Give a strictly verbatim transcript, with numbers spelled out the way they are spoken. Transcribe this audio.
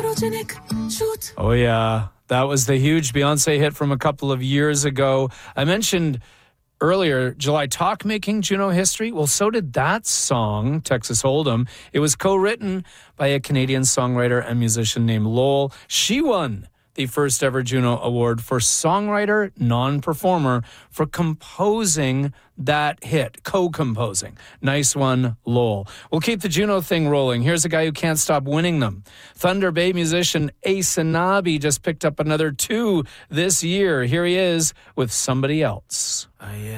Oh, yeah. That was the huge Beyonce hit from a couple of years ago. I mentioned earlier, July Talk making Juno history. Well, so did that song, Texas Hold'em. It was co-written by a Canadian songwriter and musician named Lowell. She won the first ever Juno Award for songwriter, non-performer, for composing that hit, co-composing. Nice one, Lowell. We'll keep the Juno thing rolling. Here's a guy who can't stop winning them. Thunder Bay musician Ace Anabi just picked up another two this year. Here he is with Somebody Else. I